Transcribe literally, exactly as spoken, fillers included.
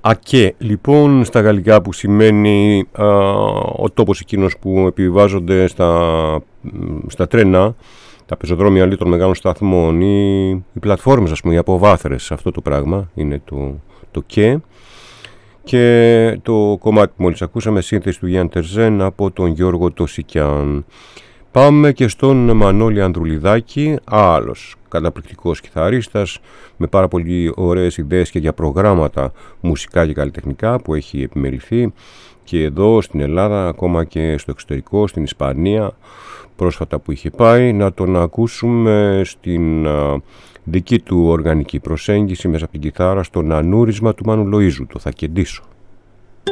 ΑΚΕ, λοιπόν, στα γαλλικά, που σημαίνει α, ο τόπος εκείνος που επιβιβάζονται στα, στα τρένα, τα πεζοδρόμια λίγο των μεγάλων σταθμών, οι, οι πλατφόρμες, ας πούμε, οι αποβάθρες, αυτό το πράγμα είναι το, το ΚΕ. Και το κομμάτι που μόλις ακούσαμε, σύνθεση του Γιάννη Τερζέν από τον Γιώργο Τωσικιάν. Πάμε και στον Μανώλη Ανδρουλιδάκη, άλλος καταπληκτικός κιθαρίστας με πάρα πολύ ωραίες ιδέες και για προγράμματα μουσικά και καλλιτεχνικά που έχει επιμεληθεί και εδώ στην Ελλάδα, ακόμα και στο εξωτερικό, στην Ισπανία πρόσφατα που είχε πάει. Να τον ακούσουμε στην α, δική του οργανική προσέγγιση μέσα από την κιθάρα, στο νανούρισμα του Μάνου Λοΐζου, το «Θα κεντήσω».